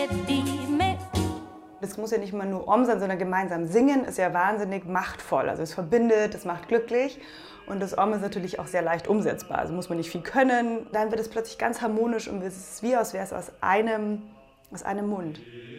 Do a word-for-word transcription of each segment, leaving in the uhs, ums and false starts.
Das muss ja nicht immer nur Om sein, sondern gemeinsam singen ist ja wahnsinnig machtvoll. Also es verbindet, es macht glücklich und das Om ist natürlich auch sehr leicht umsetzbar. Also muss man nicht viel können. Dann wird es plötzlich ganz harmonisch und es ist wie als wäre es aus einem, aus einem Mund.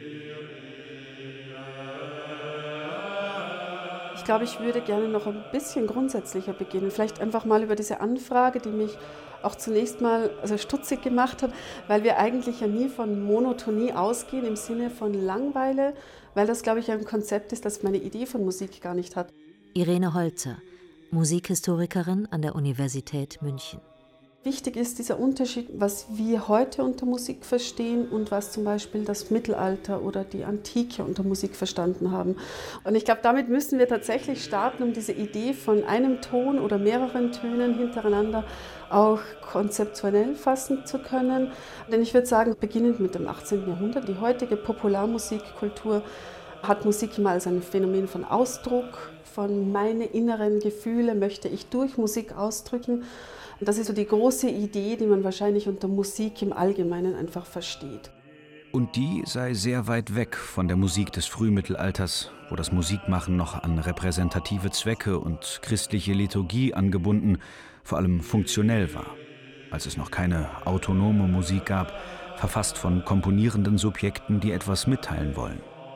Ich glaube, ich würde gerne noch ein bisschen grundsätzlicher beginnen. Vielleicht einfach mal über diese Anfrage, die mich auch zunächst mal also stutzig gemacht hat, weil wir eigentlich ja nie von Monotonie ausgehen im Sinne von Langeweile, weil das, glaube ich, ein Konzept ist, das meine Idee von Musik gar nicht hat. Irene Holzer, Musikhistorikerin an der Universität München. Wichtig ist dieser Unterschied, was wir heute unter Musik verstehen und was zum Beispiel das Mittelalter oder die Antike unter Musik verstanden haben. Und ich glaube, damit müssen wir tatsächlich starten, um diese Idee von einem Ton oder mehreren Tönen hintereinander auch konzeptionell fassen zu können. Denn ich würde sagen, beginnend mit dem achtzehnten Jahrhundert, die heutige Popularmusikkultur hat Musik immer als ein Phänomen von Ausdruck, von meine inneren Gefühle möchte ich durch Musik ausdrücken. Das ist so die große Idee, die man wahrscheinlich unter Musik im Allgemeinen einfach versteht. Und die sei sehr weit weg von der Musik des Frühmittelalters, wo das Musikmachen noch an repräsentative Zwecke und christliche Liturgie angebunden, vor allem funktionell war. Als es noch keine autonome Musik gab, verfasst von komponierenden Subjekten, die etwas mitteilen wollen.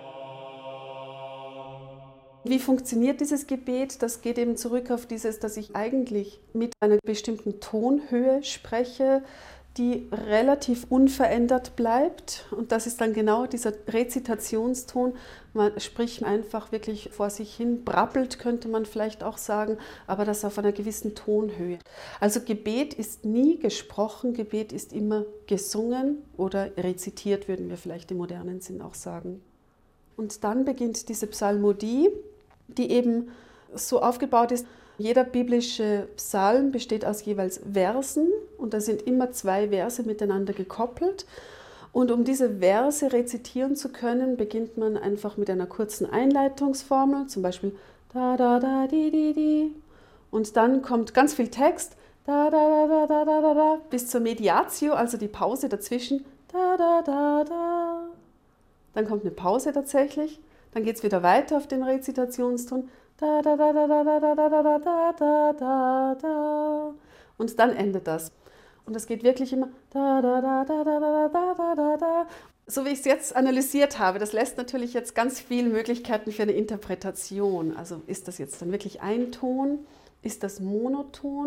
Wie funktioniert dieses Gebet? Das geht eben zurück auf dieses, dass ich eigentlich mit einer bestimmten Tonhöhe spreche, die relativ unverändert bleibt. Und das ist dann genau dieser Rezitationston. Man spricht einfach wirklich vor sich hin, brabbelt könnte man vielleicht auch sagen, aber das auf einer gewissen Tonhöhe. Also Gebet ist nie gesprochen, Gebet ist immer gesungen oder rezitiert, würden wir vielleicht im modernen Sinn auch sagen. Und dann beginnt diese Psalmodie, die eben so aufgebaut ist. Jeder biblische Psalm besteht aus jeweils Versen und da sind immer zwei Verse miteinander gekoppelt. Und um diese Verse rezitieren zu können, beginnt man einfach mit einer kurzen Einleitungsformel, zum Beispiel da da da di di di. Und dann kommt ganz viel Text, da da da da da da da, bis zur Mediatio, also die Pause dazwischen, da da da da. Dann kommt eine Pause tatsächlich. Dann geht es wieder weiter auf den Rezitationston. Da, da, da, da, da, da, da, da, da, da, da, da, da. Und dann endet das. Und das geht wirklich immer da, da, da, da, da, da, da, da, da, da. So wie ich es jetzt analysiert habe, das lässt natürlich jetzt ganz viele Möglichkeiten für eine Interpretation. Also ist das jetzt dann wirklich ein Ton? Ist das monoton?